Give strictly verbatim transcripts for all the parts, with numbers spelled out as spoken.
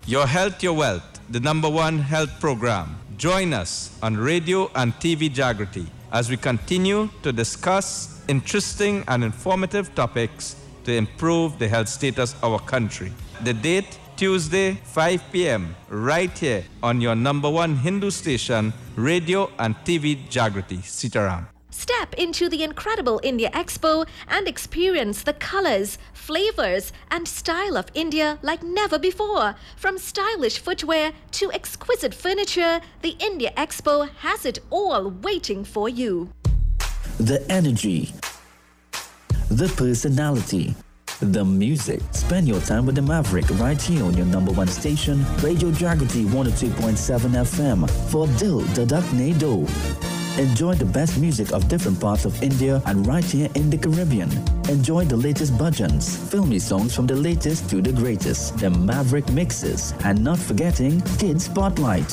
Your Health, Your Wealth, the number one health program. Join us on radio and T V Jagrati as we continue to discuss interesting and informative topics to improve the health status of our country. The date, Tuesday, five p.m., right here on your number one Hindu station, radio and T V Jagrati, Sitaram. Step into the incredible India Expo and experience the colors, flavors, and style of India like never before. From stylish footwear to exquisite furniture, the India Expo has it all waiting for you. The energy, the personality, the music. Spend your time with the Maverick right here on your number one station, Radio Jagrati one oh two point seven F M for Dil Dadak Ne Do. Enjoy the best music of different parts of India and right here in the Caribbean. Enjoy the latest bhajans, filmy songs from the latest to the greatest, the Maverick mixes, and not forgetting Kids Spotlight.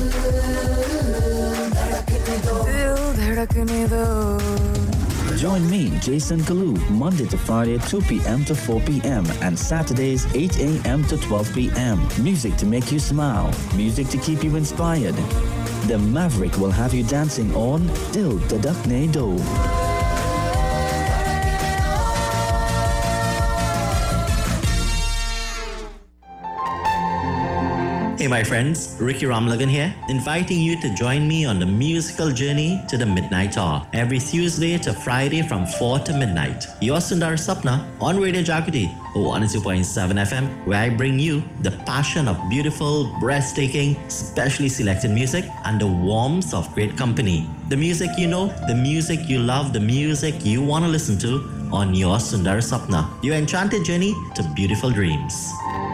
Join me, Jason Kalu, Monday to Friday, two p.m. to four p.m. and Saturdays, eight a.m. to twelve p.m. Music to make you smile, music to keep you inspired. The Maverick will have you dancing on Dil Dadak Ne Do. Hey my friends, Ricky Ramlagan here, inviting you to join me on the musical journey to the Midnight Hour every Tuesday to Friday from four to midnight. Your Sundar Sapna on Radio Jagrati one oh two point seven F M, where I bring you the passion of beautiful, breathtaking, specially selected music and the warmth of great company. The music you know, the music you love, the music you want to listen to on your Sundar Sapna, your enchanted journey to beautiful dreams.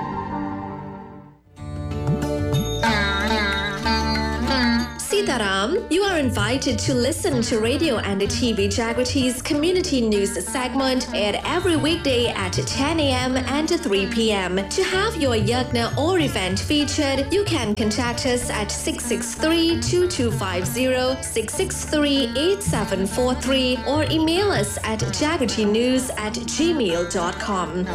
Sitaram, you are invited to listen to Radio and T V Jagrati's community news segment aired every weekday at ten a.m. and three p.m. To have your yagna or event featured, you can contact us at six six three, two two five zero, six six three, eight seven four three or email us at jagratinews at gmail dot com.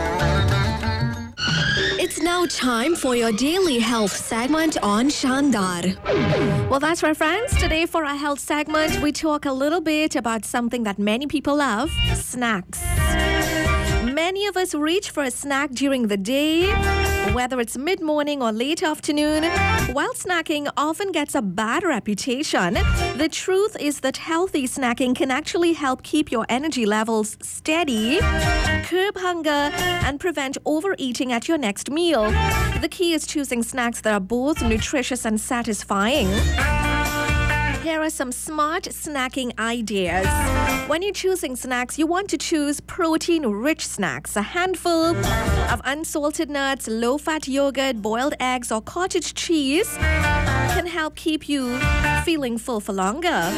It's now time for your daily health segment on Shandar. Well, that's right, friends. Today for our health segment, we talk a little bit about something that many people love, snacks. Many of us reach for a snack during the day, whether it's mid-morning or late afternoon. While snacking often gets a bad reputation, the truth is that healthy snacking can actually help keep your energy levels steady, curb hunger, and prevent overeating at your next meal. The key is choosing snacks that are both nutritious and satisfying. Here are some smart snacking ideas. When you're choosing snacks, you want to choose protein-rich snacks. A handful of unsalted nuts, low-fat yogurt, boiled eggs, or cottage cheese can help keep you feeling full for longer.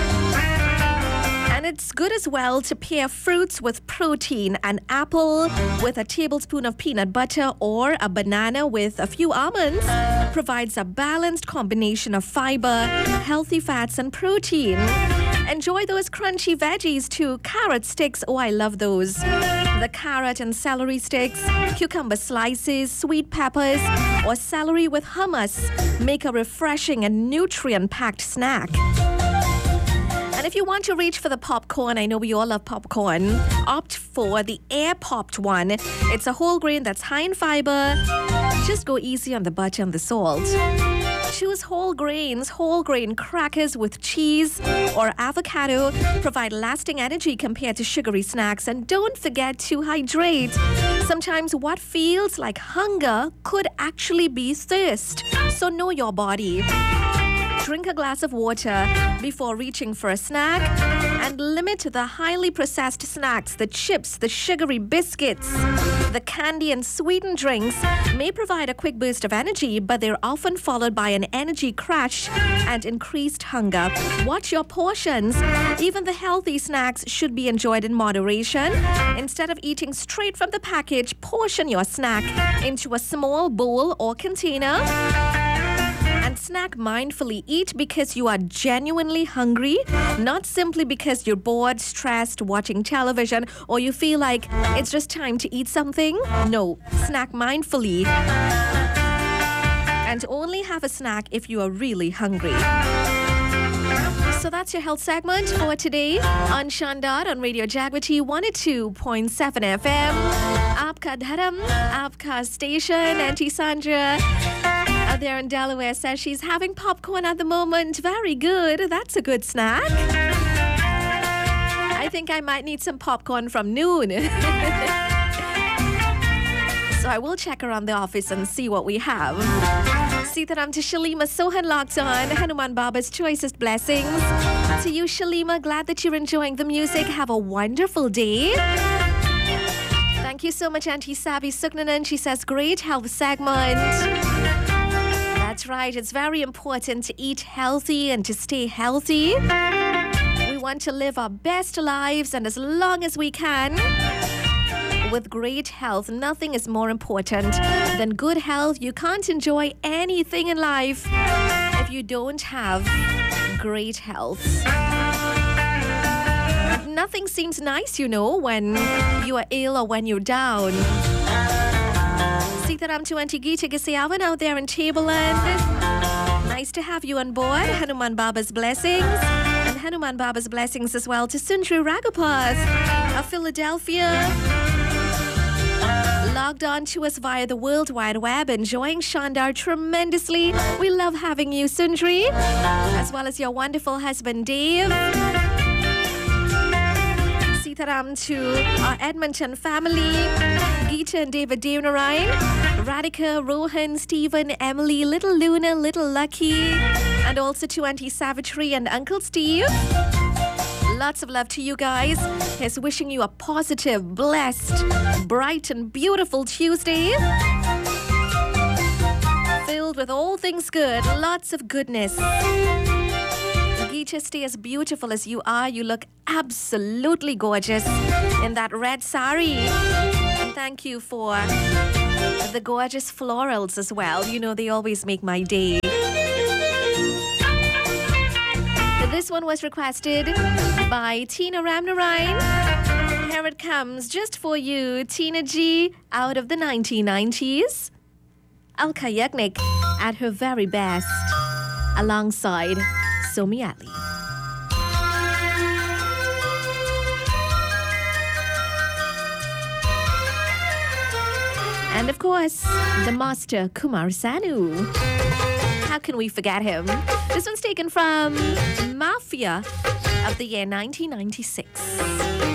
And it's good as well to pair fruits with protein. An apple with a tablespoon of peanut butter or a banana with a few almonds provides a balanced combination of fiber, healthy fats, and protein. Enjoy those crunchy veggies too. Carrot sticks, oh, I love those. The carrot and celery sticks, cucumber slices, sweet peppers, or celery with hummus make a refreshing and nutrient-packed snack. And if you want to reach for the popcorn, I know we all love popcorn, opt for the air-popped one. It's a whole grain that's high in fiber. Just go easy on the butter and the salt. Choose whole grains, whole grain crackers with cheese or avocado provide lasting energy compared to sugary snacks. And don't forget to hydrate. Sometimes what feels like hunger could actually be thirst. So know your body. Drink a glass of water before reaching for a snack and limit the highly processed snacks, the chips, the sugary biscuits, the candy and sweetened drinks may provide a quick burst of energy, but they're often followed by an energy crash and increased hunger. Watch your portions. Even the healthy snacks should be enjoyed in moderation. Instead of eating straight from the package, portion your snack into a small bowl or container. And snack mindfully. Eat because you are genuinely hungry, not simply because you're bored, stressed, watching television, or you feel like it's just time to eat something. No, snack mindfully. and only have a snack if you are really hungry. So that's your health segment for today on Shandar on Radio Jagriti one oh two point seven F M. Aapka Dharam, Aapka Station. Auntie Sandra out there in Delaware says she's having popcorn at the moment. Very good. That's a good snack. I think I might need some popcorn from noon. So I will check around the office and see what we have. Sitaram to Shalima Sohan locked on. Hanuman Baba's choicest blessings. To you, Shalima, glad that you're enjoying the music. Have a wonderful day. Thank you so much, Auntie Sabi Suknanan. She says, great health segment. That's right. It's very important to eat healthy and to stay healthy. We want to live our best lives and as long as we can. With great health, nothing is more important than good health. You can't enjoy anything in life if you don't have great health. Nothing seems nice, you know, when you are ill or when you're down. Sitaram to Auntie Geeta Gisayavan out there in Tableland. Nice to have you on board. Hanuman Baba's blessings. And Hanuman Baba's blessings as well to Sundri Raghupath of Philadelphia. Logged on to us via the World Wide Web, enjoying Shandar tremendously. We love having you, Sundri, as well as your wonderful husband, Dave. Sitaram to our Edmonton family, Geeta and David Devanarayan, Radhika, Rohan, Stephen, Emily, Little Luna, Little Lucky, and also to Auntie Savitri and Uncle Steve. Lots of love to you guys. Here's wishing you a positive, blessed, bright and beautiful Tuesday. Filled with all things good, lots of goodness. Geeta, stay as beautiful as you are. You look absolutely gorgeous in that red sari. And thank you for the gorgeous florals as well. You know, they always make my day. This one was requested by Tina Ramnarayan. Here it comes just for you, Tina G, out of the nineteen nineties. Alka Yagnik at her very best, alongside Somi Ali. And of course, the master Kumar Sanu. How can we forget him? This one's taken from Mafia of the year nineteen ninety-six.